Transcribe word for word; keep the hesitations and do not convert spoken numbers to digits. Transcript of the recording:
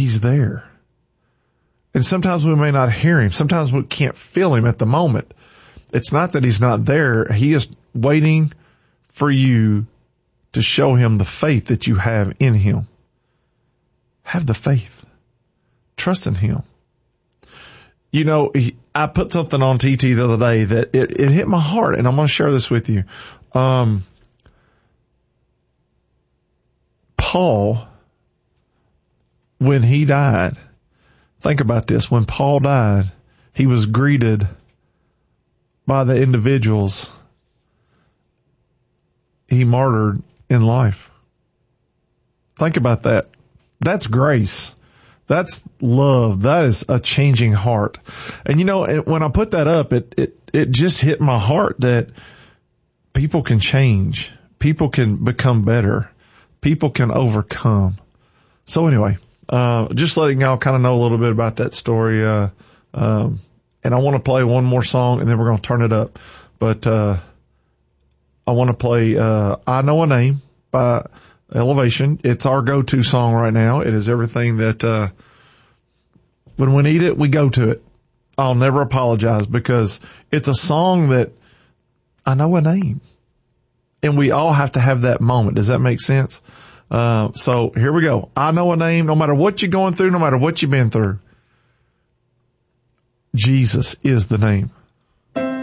he's there. And sometimes we may not hear him. Sometimes we can't feel him at the moment. It's not that he's not there. He is waiting for you to show him the faith that you have in him. Have the faith. Trust in him. You know, he, I put something on T T the other day that it, it hit my heart, and I'm going to share this with you. Um, Paul, when he died, think about this. When Paul died, he was greeted by the individuals he martyred in life. Think about that. That's grace. That's love. That is a changing heart. And you know, when I put that up, it, it, it just hit my heart that people can change. People can become better. People can overcome. So anyway, uh, just letting y'all kind of know a little bit about that story. Uh, um, and I want to play one more song and then we're going to turn it up. But, uh, I want to play, uh, I Know a Name by Elevation. It's our go-to song right now. It is everything that, uh, when we need it, we go to it. I'll never apologize because it's a song that I know a name. And we all have to have that moment. Does that make sense? Uh, so here we go. I know a name. No matter what you're going through, no matter what you've been through, Jesus is the name.